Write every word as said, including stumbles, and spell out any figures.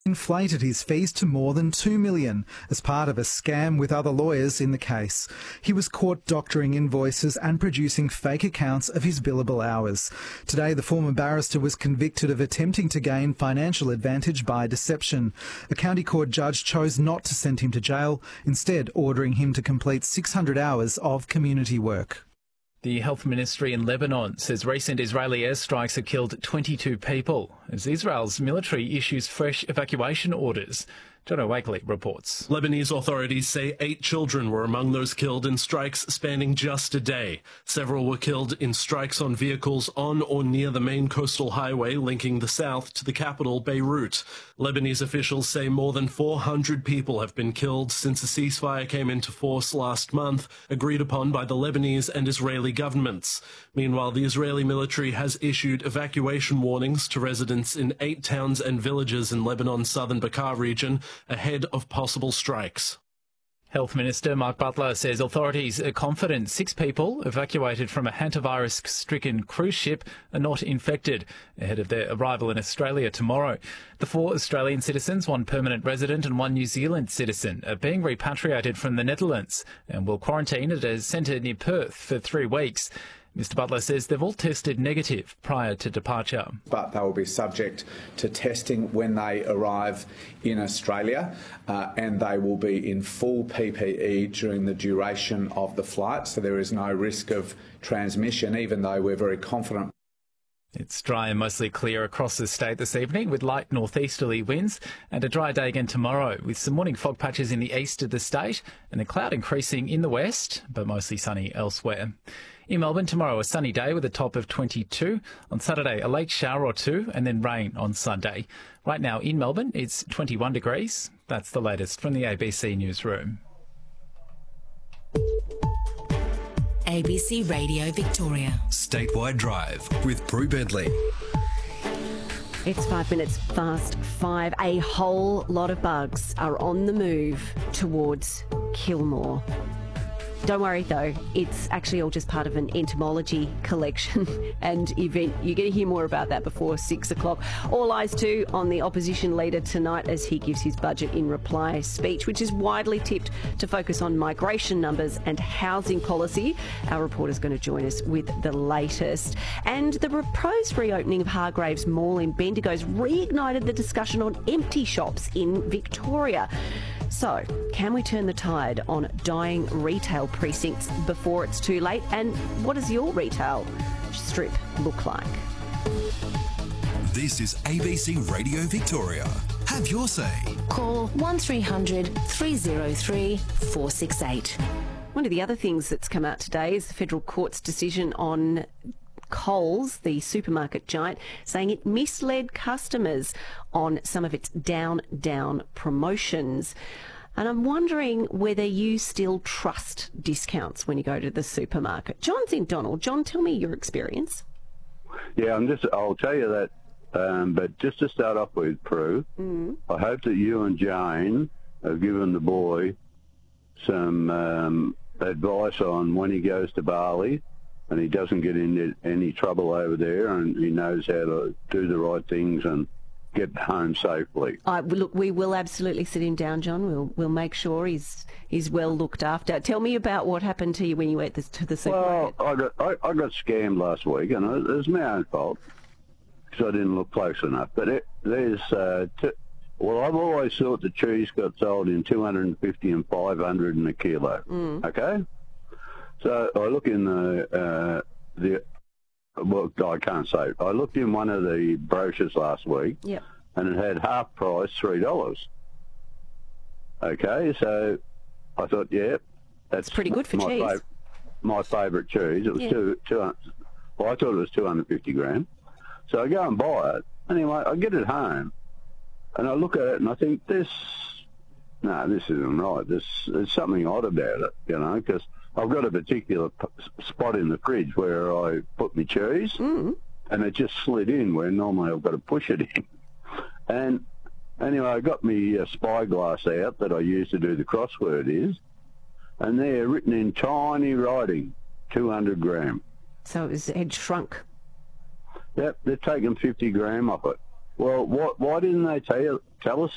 inflated his fees to more than two million dollars as part of a scam with other lawyers in the case. He was caught doctoring invoices and producing fake accounts of his billable hours. Today, the former barrister was convicted of attempting to gain financial advantage by deception. A county court judge chose not to send him to jail, instead ordering him to complete six hundred hours of community work. The Health Ministry in Lebanon says recent Israeli airstrikes have killed twenty-two people as Israel's military issues fresh evacuation orders. John Wakely reports. Lebanese authorities say eight children were among those killed in strikes spanning just a day. Several were killed in strikes on vehicles on or near the main coastal highway linking the south to the capital, Beirut. Lebanese officials say more than four hundred people have been killed since a ceasefire came into force last month, agreed upon by the Lebanese and Israeli governments. Meanwhile, the Israeli military has issued evacuation warnings to residents in eight towns and villages in Lebanon's southern Bekaa region, ahead of possible strikes. Health Minister Mark Butler says authorities are confident six people evacuated from a hantavirus-stricken cruise ship are not infected ahead of their arrival in Australia tomorrow. The four Australian citizens, one permanent resident and one New Zealand citizen, are being repatriated from the Netherlands and will quarantine at a centre near Perth for three weeks. Mister Butler says they've all tested negative prior to departure. But they will be subject to testing when they arrive in Australia, uh, and they will be in full P P E during the duration of the flight, so there is no risk of transmission, even though we're very confident. It's dry and mostly clear across the state this evening with light northeasterly winds, and a dry day again tomorrow with some morning fog patches in the east of the state and the cloud increasing in the west, but mostly sunny elsewhere. In Melbourne tomorrow, a sunny day with a top of twenty-two. On Saturday, a late shower or two and then rain on Sunday. Right now in Melbourne, it's twenty-one degrees. That's the latest from the A B C Newsroom. A B C Radio Victoria. Statewide Drive with Prue Bentley. It's five minutes past five. A whole lot of bugs are on the move towards Kilmore. Don't worry though, it's actually all just part of an entomology collection and event. You're going to hear more about that before six o'clock. All eyes too on the opposition leader tonight as he gives his budget in reply speech, which is widely tipped to focus on migration numbers and housing policy. Our reporter's going to join us with the latest. And the proposed reopening of Hargraves Mall in Bendigo has reignited the discussion on empty shops in Victoria. So, can we turn the tide on dying retail precincts before it's too late? And what does your retail strip look like? This is A B C Radio Victoria. Have your say. Call one three hundred three oh three four six eight. One of the other things that's come out today is the federal court's decision on Coles, the supermarket giant, saying it misled customers on some of its down, down promotions. And I'm wondering whether you still trust discounts when you go to the supermarket. John's in Donald. John, tell me your experience. Yeah, I'm just, I'll tell you that. Um, but just to start off with, Prue, mm. I hope that you and Jane have given the boy some um, advice on when he goes to Bali and he doesn't get into any trouble over there, and he knows how to do the right things and get home safely. I, look, we will absolutely sit him down, John. We'll we'll make sure he's he's well looked after. Tell me about what happened to you when you went to, to the supermarket. Well, I got I, I got scammed last week, and it was my own fault because I didn't look close enough. But it, there's uh, t- well, I've always thought the cheese got sold in two hundred fifty and five hundred in a kilo. Mm. Okay. So I look in the, uh, the, well, I can't say. I looked in one of the brochures last week, yep. and it had half price, three dollars. Okay, so I thought, yeah, that's it's pretty good for my cheese. Fav- my favourite cheese. It was yeah. two, two, well, I thought it was two hundred fifty gram. So I go and buy it. Anyway, I get it home, and I look at it, and I think, this, no, this isn't right. This, there's something odd about it, you know, because I've got a particular p- spot in the fridge where I put my cheese, mm. and it just slid in where normally I've got to push it in. And anyway, I got my uh, spyglass out that I use to do the crossword is, and they're written in tiny writing, two hundred gram. So it, was, it had shrunk. Yep, they're taking fifty gram off it. Well, what, why didn't they tell, you, tell us